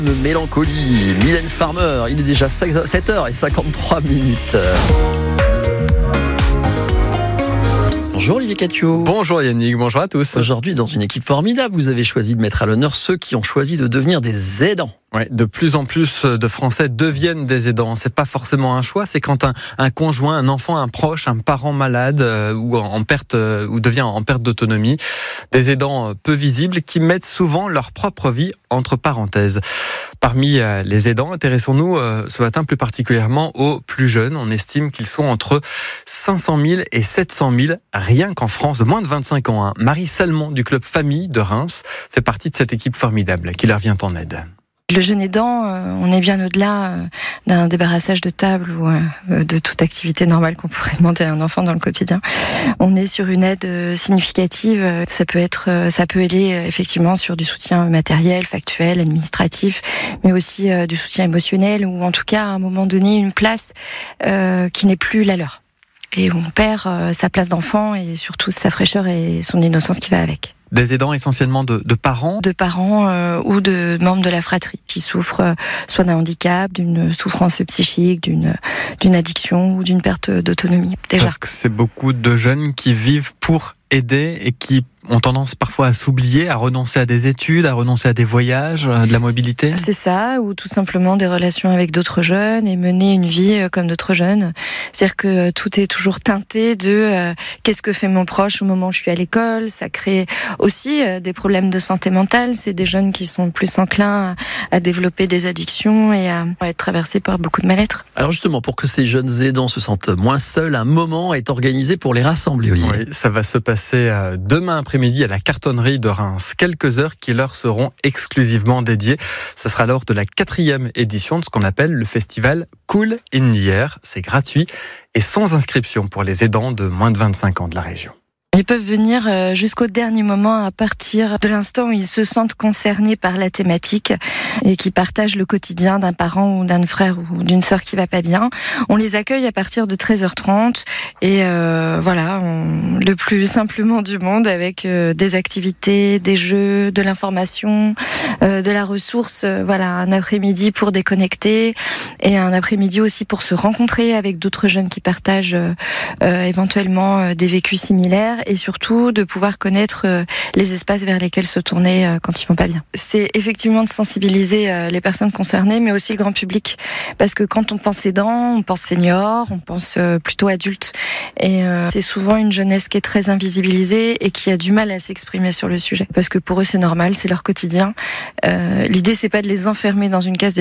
Mélancolie, Mylène Farmer, il est déjà 7h53. Bonjour Olivier Catio. Bonjour Yannick, bonjour à tous. Aujourd'hui, dans une équipe formidable, vous avez choisi de mettre à l'honneur ceux qui ont choisi de devenir des aidants. Ouais, de plus en plus de Français deviennent des aidants. C'est pas forcément un choix, c'est quand un conjoint, un enfant, un proche, un parent malade ou en perte ou devient en perte d'autonomie. Des aidants peu visibles qui mettent souvent leur propre vie entre parenthèses. Parmi les aidants, intéressons-nous ce matin plus particulièrement aux plus jeunes. On estime qu'ils sont entre 500 000 et 700 000 rien qu'en France, de moins de 25 ans. Marie Salmon du club Famille de Reims fait partie de cette équipe formidable qui leur vient en aide. Le jeune aidant, on est bien au-delà d'un débarrassage de table ou de toute activité normale qu'on pourrait demander à un enfant dans le quotidien. On est sur une aide significative. Ça peut aller effectivement sur du soutien matériel, factuel, administratif, mais aussi du soutien émotionnel ou en tout cas à un moment donné une place qui n'est plus la leur. Et on perd sa place d'enfant et surtout sa fraîcheur et son innocence qui va avec. Des aidants essentiellement de parents ? De parents ou de membres de la fratrie qui souffrent soit d'un handicap, d'une souffrance psychique, d'une addiction ou d'une perte d'autonomie. Déjà. Parce que c'est beaucoup de jeunes qui vivent pour aider et qui ont tendance parfois à s'oublier, à renoncer à des études, à renoncer à des voyages, à de la mobilité. C'est ça, ou tout simplement des relations avec d'autres jeunes et mener une vie comme d'autres jeunes. C'est-à-dire que tout est toujours teinté de qu'est-ce que fait mon proche au moment où je suis à l'école. Ça crée aussi des problèmes de santé mentale. C'est des jeunes qui sont plus enclins à développer des addictions et à être traversés par beaucoup de mal-être. Alors justement, pour que ces jeunes aidants se sentent moins seuls, un moment est organisé pour les rassembler, Olivier. Oui, ça va se passer demain après-midi à la cartonnerie de Reims. Quelques heures qui leur seront exclusivement dédiées. Ce sera lors de la 4e édition de ce qu'on appelle le festival Cool in the Air. C'est gratuit et sans inscription pour les aidants de moins de 25 ans de la région. Ils peuvent venir jusqu'au dernier moment à partir de l'instant où ils se sentent concernés par la thématique et qui partagent le quotidien d'un parent ou d'un frère ou d'une sœur qui va pas bien. On les accueille à partir de 13h30 et le plus simplement du monde avec des activités, des jeux, de l'information, de la ressource, un après-midi pour déconnecter et un après-midi aussi pour se rencontrer avec d'autres jeunes qui partagent éventuellement des vécus similaires. Et surtout de pouvoir connaître les espaces vers lesquels se tourner quand ils vont pas bien. C'est effectivement de sensibiliser les personnes concernées, mais aussi le grand public, parce que quand on pense aidant, on pense senior, on pense plutôt adulte, et c'est souvent une jeunesse qui est très invisibilisée et qui a du mal à s'exprimer sur le sujet, parce que pour eux c'est normal, c'est leur quotidien. L'idée c'est pas de les enfermer dans une case